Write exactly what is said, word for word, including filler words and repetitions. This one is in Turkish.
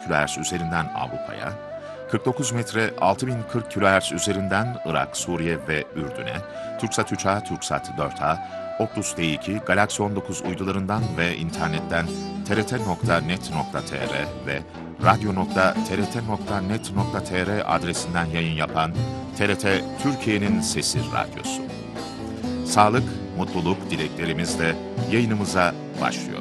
kilohertz üzerinden Avrupa'ya, kırk dokuz metre altı bin kırk kilohertz üzerinden Irak, Suriye ve Ürdün'e, Türksat üç A, Türksat dört A, Optus T iki, Galaxy on dokuz uydularından ve internetten t r t nokta net nokta t r ve radyo nokta t r t nokta net nokta t r adresinden yayın yapan T R T Türkiye'nin Sesi Radyosu. Sağlık, mutluluk dileklerimizle yayınımıza başlıyor.